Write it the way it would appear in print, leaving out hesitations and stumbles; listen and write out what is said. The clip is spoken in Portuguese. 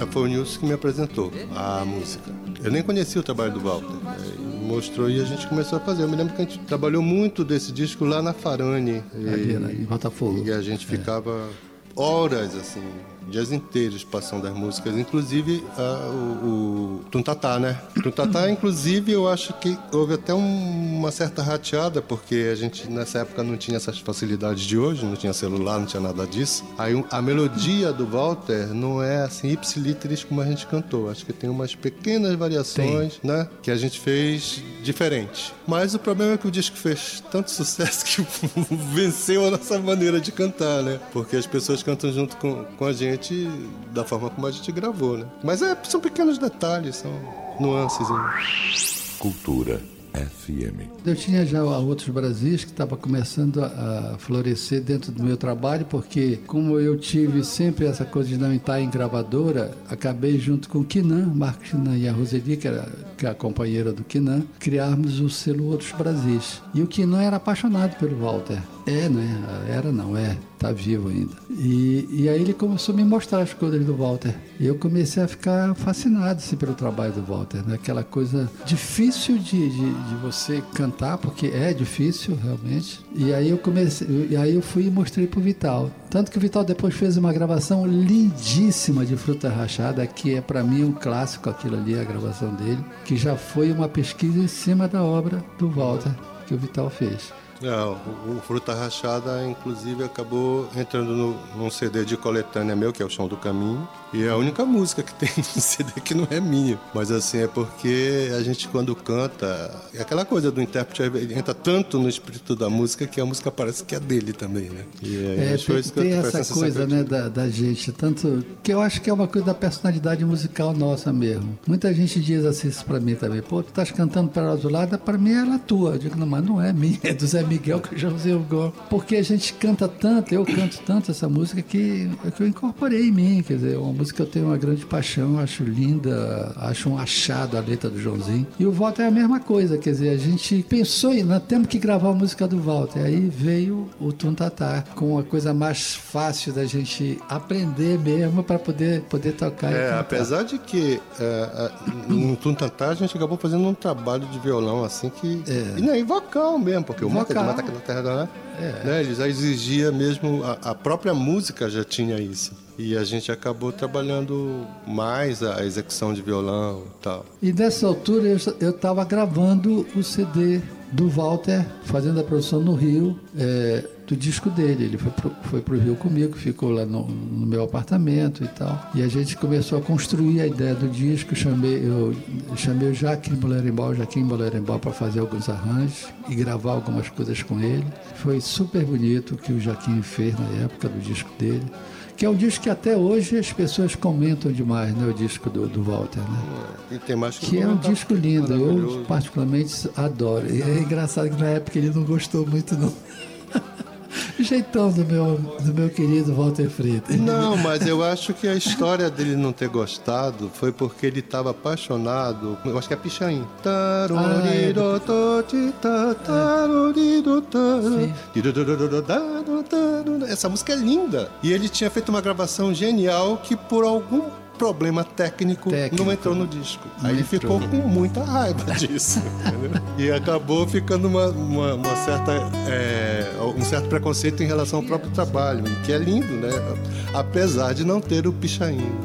Foi o Nilson que me apresentou a música. Eu nem conhecia o trabalho do Walter. Mostrou e a gente começou a fazer. Eu me lembro que a gente trabalhou muito desse disco lá na Farane. Ali, em Botafogo. E a gente ficava horas, assim, dias inteiros passando as músicas, inclusive o Tuntatá, né? Tuntatá, inclusive, eu acho que houve até uma certa rateada, porque a gente nessa época não tinha essas facilidades de hoje, não tinha celular, não tinha nada disso. Aí a melodia do Walter não é assim ipsiliteris como a gente cantou. Acho que tem umas pequenas variações, né? Que a gente fez diferente. Mas o problema é que o disco fez tanto sucesso que venceu a nossa maneira de cantar, né? Porque as pessoas cantam junto com a gente da forma como a gente gravou, né? Mas são pequenos detalhes, são nuances. Cultura FM. Eu tinha já outros Brasis que estava começando a florescer dentro do meu trabalho, porque como eu tive sempre essa coisa de não estar em gravadora, acabei junto com o Quinan, Marco Quinan e a Roseli, que é a companheira do Quinan, criarmos o selo Outros Brasis. E o Quinan era apaixonado pelo Walter. Tá vivo ainda. E aí ele começou a me mostrar as coisas do Walter. E eu comecei a ficar fascinado assim, pelo trabalho do Walter, né? Aquela coisa difícil de você cantar, porque é difícil realmente. E aí eu fui e mostrei pro Vital. Tanto que o Vital depois fez uma gravação lindíssima de Fruta Rachada, que é para mim um clássico, aquilo ali, a gravação dele, que já foi uma pesquisa em cima da obra do Walter que o Vital fez. O Fruta Rachada, inclusive, acabou entrando num CD de coletânea meu, que é o Chão do Caminho. E é a única música que tem no CD que não é minha. Mas assim, é porque a gente quando canta, é aquela coisa do intérprete, ele entra tanto no espírito da música que a música parece que é dele também, né? Tem essa coisa, né, da gente, tanto que eu acho que é uma coisa da personalidade musical nossa mesmo. Muita gente diz assim isso pra mim também: pô, tu estás cantando Pérola Azulada, pra mim ela é tua. Eu digo, não, mas não é minha, é do Zé Miguel, que eu já usei o gol. Porque a gente canta tanto, eu canto tanto essa música que eu incorporei em mim, quer dizer, uma música que eu tenho uma grande paixão, acho linda, acho um achado a letra do Joãozinho. E o Walter é a mesma coisa, quer dizer, a gente pensou em, nós temos que gravar a música do Walter, aí veio o Tuntatá, com a coisa mais fácil da gente aprender mesmo para poder tocar. Apesar de que no Tuntatá a gente acabou fazendo um trabalho de violão assim que... E nem vocal mesmo, porque o Mata aqui na Terra, né? Ele já exigia mesmo, a própria música já tinha isso. E a gente acabou trabalhando mais a execução de violão e tal. E nessa altura eu estava gravando o CD do Walter, fazendo a produção no Rio, do disco dele. Ele foi pro Rio comigo, ficou lá no meu apartamento e tal. E a gente começou a construir a ideia do disco. Eu chamei o Jaquim Bollerembal para fazer alguns arranjos e gravar algumas coisas com ele. Foi super bonito o que o Jaquim fez na época do disco dele. Que é um disco que até hoje as pessoas comentam demais, né? O disco do Walter, né? E tem mais que é um disco lindo, eu particularmente adoro. E é engraçado que na época ele não gostou muito, não. O jeitão do meu querido Walter Freitas. Não, mas eu acho que a história dele não ter gostado foi porque ele estava apaixonado. Eu acho que é Pichain. Essa música é linda. E ele tinha feito uma gravação genial que por algum problema técnico não entrou no disco. Aí ele ficou com muita raiva disso, entendeu? E acabou ficando uma certa, um certo preconceito em relação ao próprio trabalho, que é lindo, né? Apesar de não ter o Pichain.